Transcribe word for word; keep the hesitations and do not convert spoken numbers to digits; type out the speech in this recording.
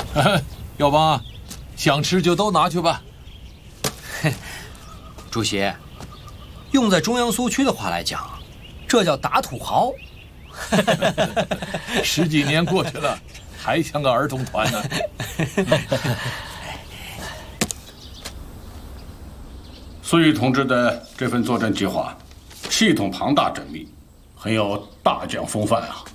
耀邦，想吃就都拿去吧。 主席，用在中央苏区的话来讲，这叫打土豪。 十几年过去了，还像个儿童团呢。 苏玉同志的这份作战计划，系统庞大缜密，很有大将风范啊。